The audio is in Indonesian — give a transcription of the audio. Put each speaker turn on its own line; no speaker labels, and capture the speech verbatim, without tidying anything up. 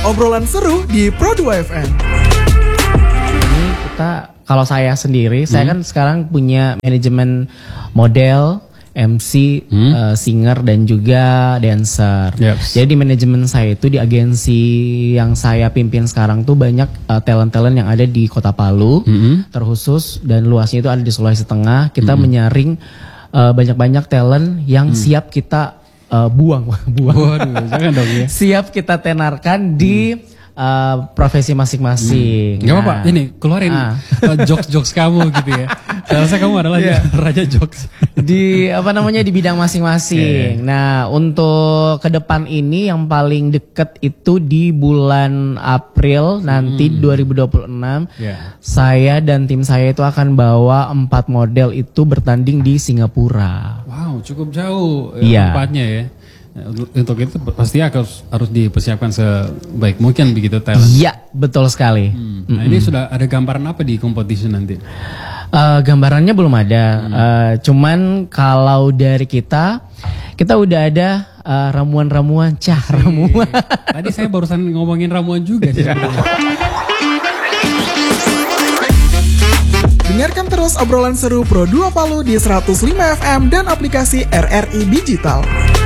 obrolan seru di Pro dua F M.
Ini kita, kalau saya sendiri, hmm. saya kan sekarang punya manajemen model, M C, hmm. uh, singer dan juga dancer. Yes. Jadi di manajemen saya itu di agensi yang saya pimpin sekarang tuh banyak uh, talent-talent yang ada di Kota Palu, hmm. terkhusus dan luasnya itu ada di Sulawesi Tengah. Kita hmm. menyaring uh, banyak-banyak talent yang hmm. siap kita uh, buang, buang.
Waduh, jangan dong ya.
Siap kita tenarkan di hmm. Uh, profesi masing-masing.
Hmm. Gak apa-apa, nah. Ini keluarin ah. uh, jokes-jokes kamu gitu ya. Saya rasa kamu adalah yeah. raja jokes
di apa namanya di bidang masing-masing. Yeah. Nah, untuk ke depan ini yang paling deket itu di bulan April nanti hmm. dua ribu dua puluh enam. Yeah. Saya dan tim saya itu akan bawa empat model itu bertanding di Singapura.
Wow, cukup jauh
yeah.
tempatnya ya. Untuk itu pasti harus harus dipersiapkan sebaik mungkin begitu talent.
Iya, betul sekali.
Hmm. Nah, mm-hmm. ini sudah ada gambaran apa di competition nanti?
Uh, gambarannya belum ada. Hmm. Uh, cuman kalau dari kita, kita udah ada uh, ramuan-ramuan, cah ramuan.
Tadi saya barusan ngomongin ramuan juga sih.
Dengarkan terus obrolan seru Pro dua Palu di seratus lima F M dan aplikasi R R I Digital.